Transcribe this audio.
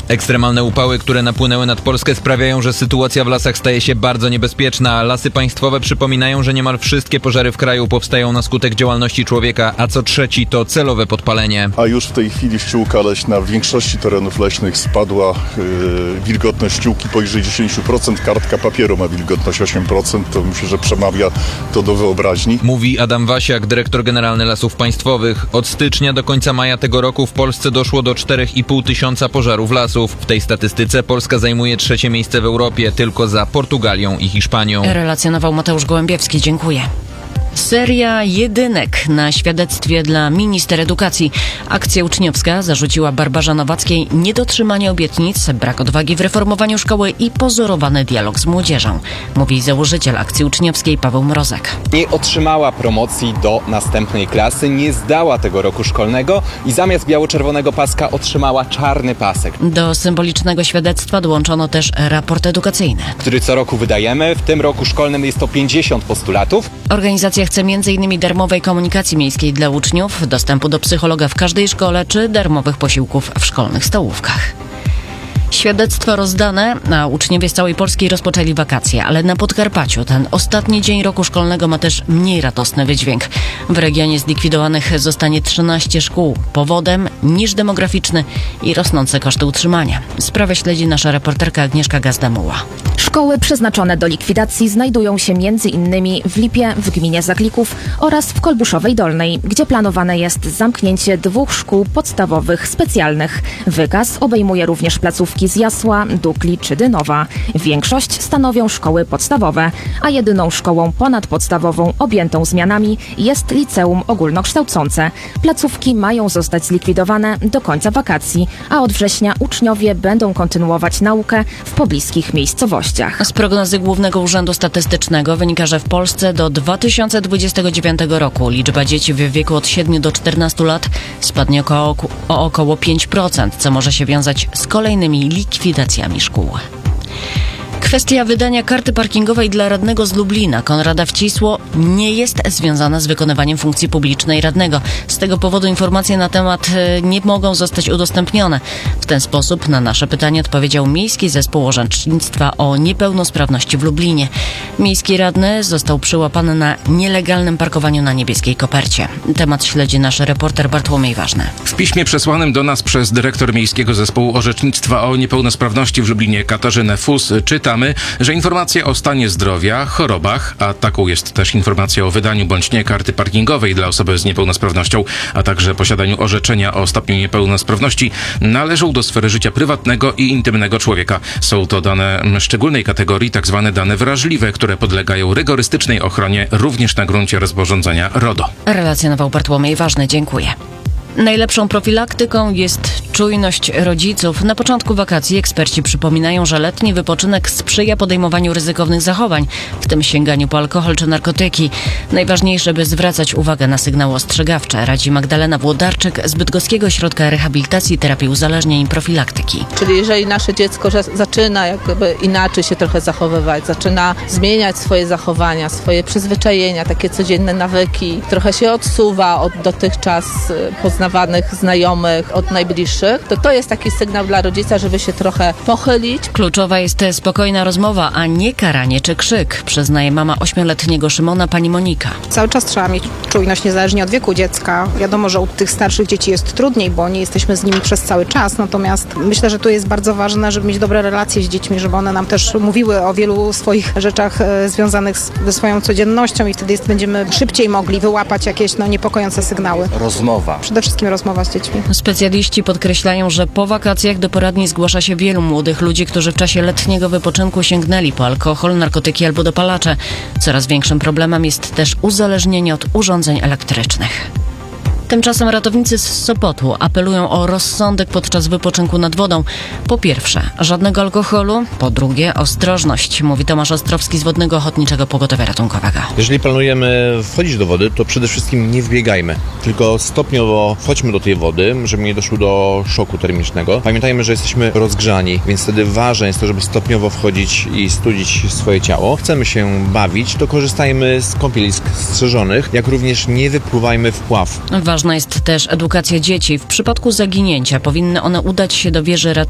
Ekstremalne upały, które napłynęły nad Polskę, sprawiają, że sytuacja w lasach staje się bardzo niebezpieczna. Lasy państwowe przypominają, że niemal wszystkie pożary w kraju powstają na skutek działalności człowieka, a co trzeci to celowe podpalenie. A już w tej chwili ściółka leśna w większości terenów leśnych spadła. Wilgotność ściółki poniżej 10%, kartka papieru ma wilgotność 8%, to myślę, że przemawia to do wyobraźni. Mówi Adam Wasiak, dyrektor generalny Lasów Państwowych. Od stycznia do końca maja tego roku w Polsce doszło do 4,5 tysiąca pożarów lasów. W tej statystyce Polska zajmuje 3. miejsce w Europie, tylko za Portugalią i Hiszpanią. Relacjonował Mateusz Gołębiewski. Dziękuję. Seria jedynek na świadectwie dla minister edukacji. Akcja uczniowska zarzuciła Barbarze Nowackiej niedotrzymanie obietnic, brak odwagi w reformowaniu szkoły i pozorowany dialog z młodzieżą. Mówi założyciel akcji uczniowskiej Paweł Mrozek. Nie otrzymała promocji do następnej klasy, nie zdała tego roku szkolnego i zamiast biało-czerwonego paska otrzymała czarny pasek. Do symbolicznego świadectwa dołączono też raport edukacyjny, który co roku wydajemy. W tym roku szkolnym jest to 50 postulatów. Organizacja chce m.in. darmowej komunikacji miejskiej dla uczniów, dostępu do psychologa w każdej szkole czy darmowych posiłków w szkolnych stołówkach. Świadectwa rozdane, a uczniowie z całej Polski rozpoczęli wakacje, ale na Podkarpaciu ten ostatni dzień roku szkolnego ma też mniej radosny wydźwięk. W regionie zlikwidowanych zostanie 13 szkół. Powodem niż demograficzny i rosnące koszty utrzymania. Sprawę śledzi nasza reporterka Agnieszka Gazdamuła. Szkoły przeznaczone do likwidacji znajdują się m.in. w Lipie, w gminie Zaklików oraz w Kolbuszowej Dolnej, gdzie planowane jest zamknięcie 2 szkół podstawowych specjalnych. Wykaz obejmuje również placówki z Jasła, Dukli czy Dynowa. Większość stanowią szkoły podstawowe, a jedyną szkołą ponadpodstawową objętą zmianami jest liceum ogólnokształcące. Placówki mają zostać zlikwidowane do końca wakacji, a od września uczniowie będą kontynuować naukę w pobliskich miejscowościach. Z prognozy Głównego Urzędu Statystycznego wynika, że w Polsce do 2029 roku liczba dzieci w wieku od 7 do 14 lat spadnie o około 5%, co może się wiązać z kolejnymi likwidacjami szkół. Kwestia wydania karty parkingowej dla radnego z Lublina, Konrada Wcisło, nie jest związana z wykonywaniem funkcji publicznej radnego. Z tego powodu informacje na temat nie mogą zostać udostępnione. W ten sposób na nasze pytanie odpowiedział Miejski Zespół Orzecznictwa o Niepełnosprawności w Lublinie. Miejski radny został przyłapany na nielegalnym parkowaniu na Niebieskiej Kopercie. Temat śledzi nasz reporter Bartłomiej Ważny. W piśmie przesłanym do nas przez dyrektor Miejskiego Zespołu Orzecznictwa o Niepełnosprawności w Lublinie Katarzynę Fus czytamy, że informacje o stanie zdrowia, chorobach, a taką jest też informacja o wydaniu bądź nie karty parkingowej dla osoby z niepełnosprawnością, a także posiadaniu orzeczenia o stopniu niepełnosprawności, należą do sfery życia prywatnego i intymnego człowieka. Są to dane szczególnej kategorii, tak zwane dane wrażliwe, które podlegają rygorystycznej ochronie również na gruncie rozporządzenia RODO. Relacjonował Bartłomiej Ważny. Dziękuję. Najlepszą profilaktyką jest czujność rodziców. Na początku wakacji eksperci przypominają, że letni wypoczynek sprzyja podejmowaniu ryzykownych zachowań, w tym sięganiu po alkohol czy narkotyki. Najważniejsze, by zwracać uwagę na sygnały ostrzegawcze, radzi Magdalena Włodarczyk z Bydgoskiego Ośrodka Rehabilitacji, Terapii Uzależnień i Profilaktyki. Czyli jeżeli nasze dziecko zaczyna jakby inaczej się trochę zachowywać, zaczyna zmieniać swoje zachowania, swoje przyzwyczajenia, takie codzienne nawyki, trochę się odsuwa od dotychczas poznawanych znajomych, od najbliższych, to jest taki sygnał dla rodzica, żeby się trochę pochylić. Kluczowa jest spokojna rozmowa, a nie karanie czy krzyk, przyznaje mama 8-letniego Szymona, pani Monika. Cały czas trzeba mieć czujność niezależnie od wieku dziecka. Wiadomo, że u tych starszych dzieci jest trudniej, bo nie jesteśmy z nimi przez cały czas, natomiast myślę, że tu jest bardzo ważne, żeby mieć dobre relacje z dziećmi, żeby one nam też mówiły o wielu swoich rzeczach związanych ze swoją codziennością i wtedy będziemy szybciej mogli wyłapać jakieś niepokojące sygnały. Rozmowa. Przede wszystkim rozmowa z dziećmi. Specjaliści podkreślają, że po wakacjach do poradni zgłasza się wielu młodych ludzi, którzy w czasie letniego wypoczynku sięgnęli po alkohol, narkotyki albo dopalacze. Coraz większym problemem jest też uzależnienie od urządzeń elektrycznych. Tymczasem ratownicy z Sopotu apelują o rozsądek podczas wypoczynku nad wodą. Po pierwsze, żadnego alkoholu. Po drugie, ostrożność, mówi Tomasz Ostrowski z Wodnego Ochotniczego Pogotowia Ratunkowego. Jeżeli planujemy wchodzić do wody, to przede wszystkim nie wbiegajmy, tylko stopniowo wchodźmy do tej wody, żeby nie doszło do szoku termicznego. Pamiętajmy, że jesteśmy rozgrzani, więc wtedy ważne jest to, żeby stopniowo wchodzić i studzić swoje ciało. Chcemy się bawić, to korzystajmy z kąpielisk strzeżonych, jak również nie wypływajmy w pław. Ważna jest też edukacja dzieci. W przypadku zaginięcia powinny one udać się do wieży ratunkowej